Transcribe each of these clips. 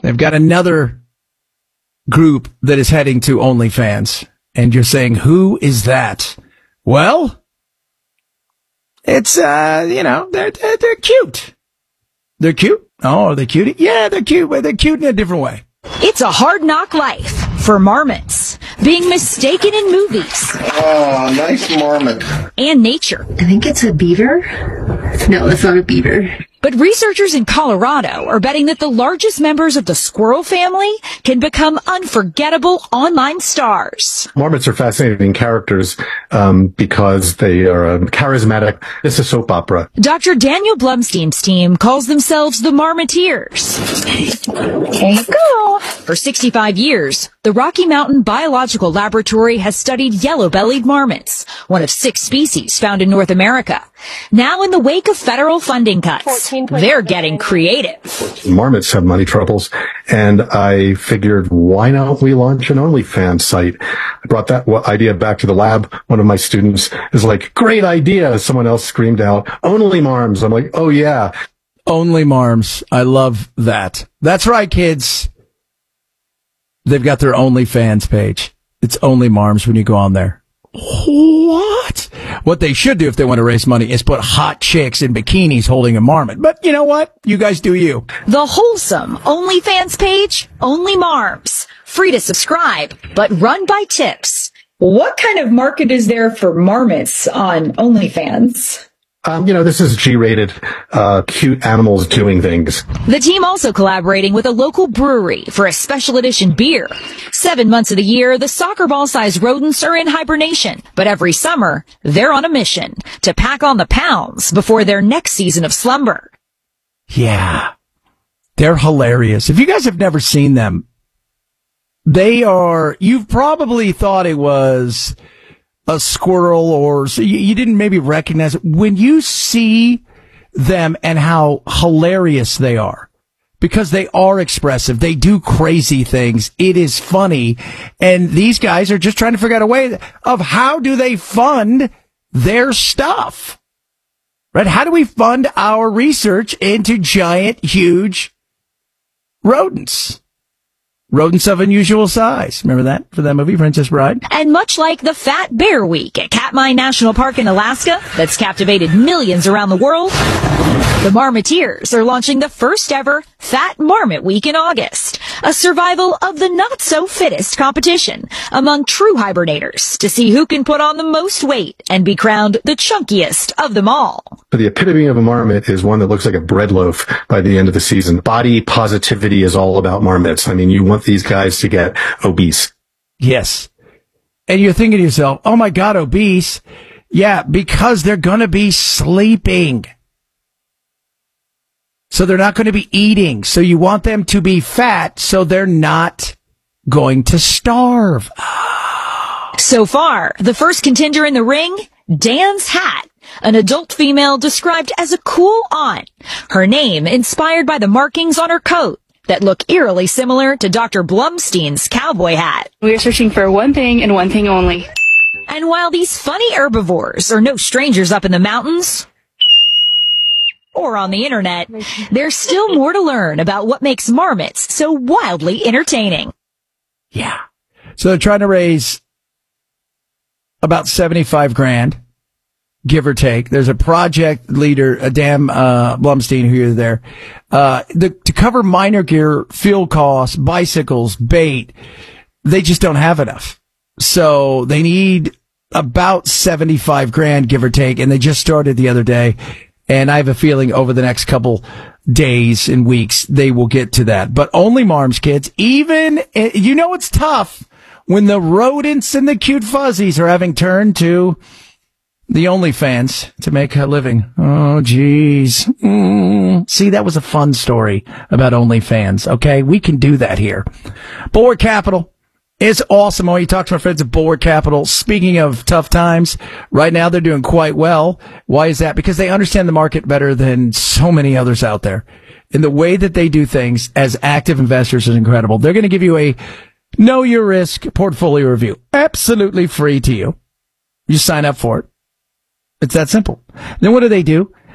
They've got another group that is heading to OnlyFans. And you're saying, who is that? Well, it's, they're cute. They're cute. Oh, are they cute? Yeah, they're cute, but they're cute in a different way. It's a hard knock life for marmots, being mistaken in movies. Oh, nice marmot. And nature. I think it's a beaver. No, that's not a beaver. But researchers in Colorado are betting that the largest members of the squirrel family can unforgettable online stars. Marmots are fascinating characters because they are charismatic. It's a soap opera. Dr. Daniel Blumstein's team calls themselves the Marmoteers. There you go. For 65 years, the Rocky Mountain Biological Laboratory has studied yellow-bellied marmots, one of 6 species found in North America. Now, in the wake of federal funding cuts, they're getting creative. Marmots have money troubles, and I figured, why not we launch an OnlyFans site? I brought that idea back to the lab. One of my students is like, great idea. Someone else screamed out, Only Marms. I'm like, oh yeah. Only Marms. I love that. That's right, kids. They've got their OnlyFans page. It's Only Marms when you go on there. What? What they should do if they want to raise money is put hot chicks in bikinis holding a marmot. But you know what? You guys do you. The wholesome OnlyFans page, Only Marms. Free to subscribe, but run by tips. What kind of market is there for marmots on OnlyFans? This is G-rated, cute animals doing things. The team also collaborating with a local brewery for a special edition beer. 7 months of the year, the soccer ball-sized rodents are in hibernation. But every summer, they're on a mission to pack on the pounds before their next season of slumber. Yeah. They're hilarious. If you guys have never seen them, you've probably thought it was a squirrel or so you didn't maybe recognize it. When you see them and how hilarious they are, because they are expressive, they do crazy things, it is funny, and these guys are just trying to figure out a way of how do they fund their stuff, right? How do we fund our research into giant, huge rodents? Rodents of unusual size. Remember that for that movie, Princess Bride? And much like the Fat Bear Week at Katmai National Park in Alaska, that's captivated millions around the world, the Marmoteers are launching the first ever Fat Marmot Week in August, a survival of the not-so-fittest competition among true hibernators to see who can put on the most weight and be crowned the chunkiest of them all. The epitome of a marmot is one that looks like a bread loaf by the end of the season. Body positivity is all about marmots. I mean, you want these guys to get obese. Yes. And you're thinking to yourself, oh my God, obese. Yeah, because they're going to be sleeping. So they're not going to be eating. So you want them to be fat so they're not going to starve. So far, the first contender in the ring, Dan's Hat, an adult female described as a cool aunt. Her name inspired by the markings on her coat that look eerily similar to Dr. Blumstein's cowboy hat. We are searching for one thing and one thing only. And while these funny herbivores are no strangers up in the mountains or on the internet, there's still more to learn about what makes marmots so wildly entertaining. Yeah. So they're trying to raise about 75 grand, give or take. There's a project leader, Dan Blumstein, who is there, to cover minor gear, fuel costs, bicycles, bait. They just don't have enough. So they need about 75 grand, give or take. And they just started the other day. And I have a feeling over the next couple days and weeks, they will get to that. But Only Marms, kids, even, it's tough when the rodents and the cute fuzzies are having turned to the OnlyFans to make a living. Oh, geez. See, that was a fun story about OnlyFans. Okay, we can do that here. Bulwark Capital is awesome. Oh, you talk to my friends at Bulwark Capital. Speaking of tough times, right now they're doing quite well. Why is that? Because they understand the market better than so many others out there. And the way that they do things as active investors is incredible. They're going to give you a Know Your Risk portfolio review. Absolutely free to you. You sign up for it. It's that simple. Then what do?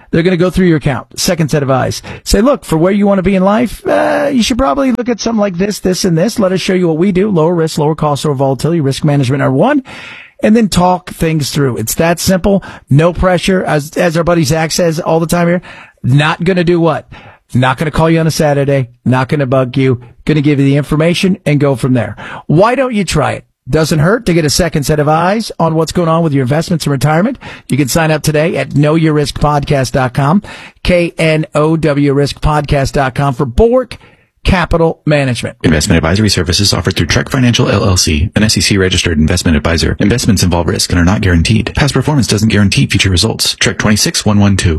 They're going to go through your account. Second set of eyes. Say, look, for where you want to be in life, you should probably look at something like this, this, and this. Let us show you what we do. Lower risk, lower cost, lower volatility, risk management are one. And then talk things through. It's that simple. No pressure. As our buddy Zach says all the time here, not going to do what? Not going to call you on a Saturday. Not going to bug you. Going to give you the information and go from there. Why don't you try it? Doesn't hurt to get a second set of eyes on what's going on with your investments and retirement. You can sign up today at knowyourriskpodcast.com, KNOWriskpodcast.com for Bork Capital Management. Investment advisory services offered through Trek Financial LLC, an SEC registered investment advisor. Investments involve risk and are not guaranteed. Past performance doesn't guarantee future results. Trek 26112.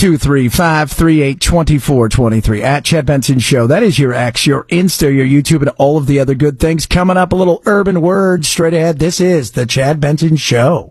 323-538-2423 at Chad Benson Show. That is your X, your Insta, your YouTube, and all of the other good things. Coming up, a little urban word straight ahead. This is the Chad Benson Show.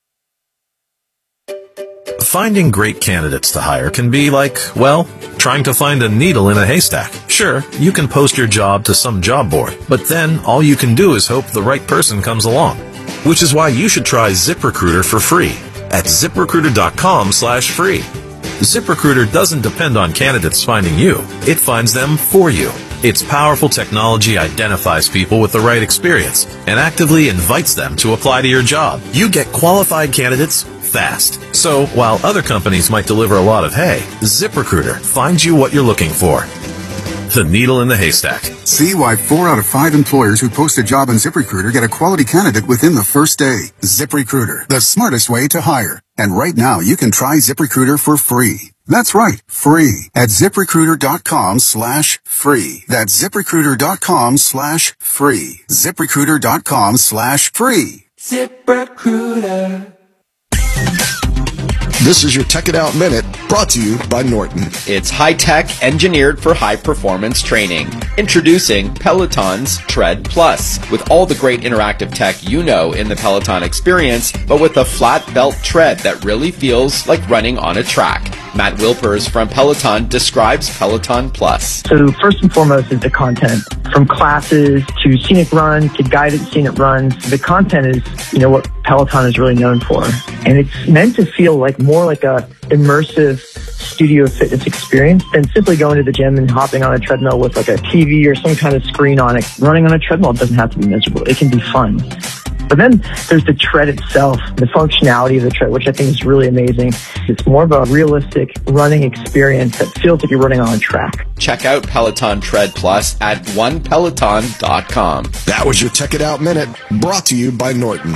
Finding great candidates to hire can be like, well, trying to find a needle in a haystack. Sure, you can post your job to some job board, but then all you can do is hope the right person comes along. Which is why you should try ZipRecruiter for free at ZipRecruiter.com/free. ZipRecruiter doesn't depend on candidates finding you. It finds them for you. Its powerful technology identifies people with the right experience and actively invites them to apply to your job. You get qualified candidates fast. So, while other companies might deliver a lot of hay, ZipRecruiter finds you what you're looking for. The needle in the haystack. See why 4 out of 5 employers who post a job on ZipRecruiter get a quality candidate within the first day. ZipRecruiter, the smartest way to hire. And right now, you can try ZipRecruiter for free. That's right, free at ZipRecruiter.com/free. That's ZipRecruiter.com/free. ZipRecruiter.com/free. ZipRecruiter. This is your Tech It Out Minute, brought to you by Norton. It's high-tech, engineered for high-performance training. Introducing Peloton's Tread Plus, with all the great interactive tech you know in the Peloton experience, but with a flat belt tread that really feels like running on a track. Matt Wilpers from Peloton describes Peloton Plus. So first and foremost is the content. From classes to scenic runs to guided scenic runs, the content is, what Peloton is really known for. And it's meant to feel more like a immersive studio fitness experience than simply going to the gym and hopping on a treadmill with a TV or some kind of screen on it. Running on a treadmill doesn't have to be miserable. It can be fun. But then there's the tread itself, the functionality of the tread, which I think is really amazing. It's more of a realistic running experience that feels like you're running on a track. Check out Peloton Tread Plus at onepeloton.com. That was your Tech It Out Minute, brought to you by Norton.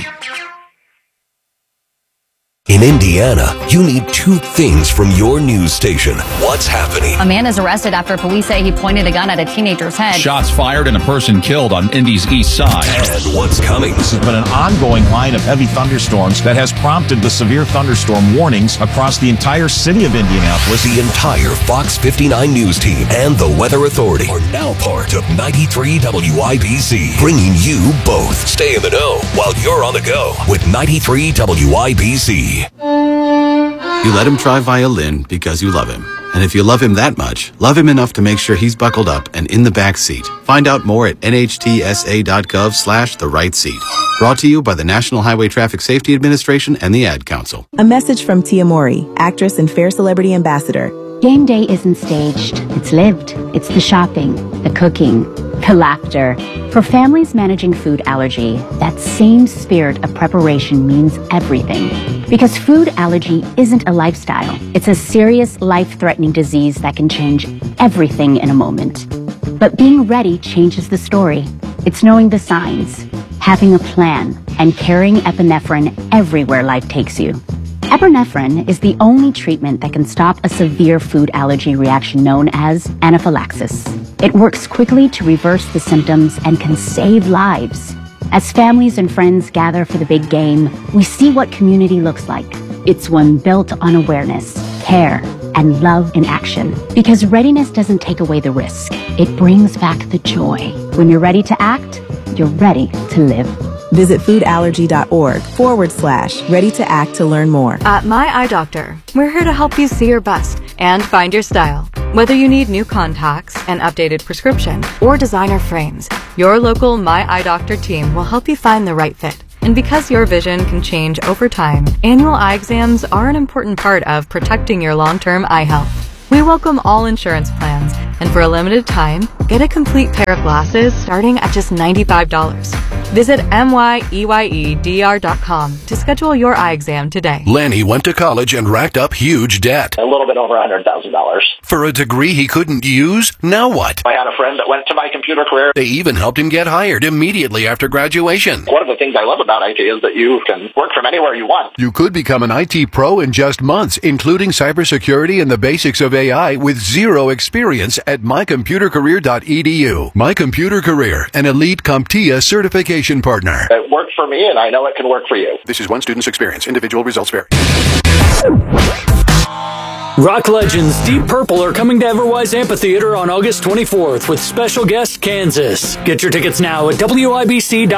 In Indiana, you need 2 things from your news station. What's happening? A man is arrested after police say he pointed a gun at a teenager's head. Shots fired and a person killed on Indy's east side. And what's coming? This has been an ongoing line of heavy thunderstorms that has prompted the severe thunderstorm warnings across the entire city of Indianapolis. The entire Fox 59 news team and the Weather Authority are now part of 93 WIBC, bringing you both. Stay in the know while you're on the go with 93 WIBC. You let him try violin because you love him. And if you love him that much, love him enough to make sure he's buckled up and in the back seat. Find out more at nhtsa.gov/the right seat. Brought to you by the National Highway Traffic Safety Administration and the Ad Council. A message from Tia Mowry, actress and Fair Celebrity Ambassador. Game day isn't staged. It's lived. It's the shopping, the cooking, the laughter. For families managing food allergy, that same spirit of preparation means everything. Because food allergy isn't a lifestyle. It's a serious, life-threatening disease that can change everything in a moment. But being ready changes the story. It's knowing the signs, having a plan, and carrying epinephrine everywhere life takes you. Epinephrine is the only treatment that can stop a severe food allergy reaction known as anaphylaxis. It works quickly to reverse the symptoms and can save lives. As families and friends gather for the big game, we see what community looks like. It's one built on awareness, care, and love in action. Because readiness doesn't take away the risk. It brings back the joy. When you're ready to act, you're ready to live. Visit foodallergy.org/ready to act to learn more. At My Eye Doctor, we're here to help you see your best and find your style. Whether you need new contacts, an updated prescription, or designer frames, your local My Eye Doctor team will help you find the right fit. And because your vision can change over time, annual eye exams are an important part of protecting your long-term eye health. We welcome all insurance plans, and for a limited time, get a complete pair of glasses starting at just $95. Visit myeyedr.com to schedule your eye exam today. Lanny went to college and racked up huge debt. A little bit over $100,000. For a degree he couldn't use? Now what? I had a friend that went to My Computer Career. They even helped him get hired immediately after graduation. One of the things I love about IT is that you can work from anywhere you want. You could become an IT pro in just months, including cybersecurity and the basics of AI with zero experience at mycomputercareer.edu. My Computer Career, an elite CompTIA certification partner. It worked for me, and I know it can work for you. This is one student's experience. Individual results vary. Rock legends Deep Purple are coming to Everwise Amphitheater on August 24th with special guest Kansas. Get your tickets now at WIBC.com.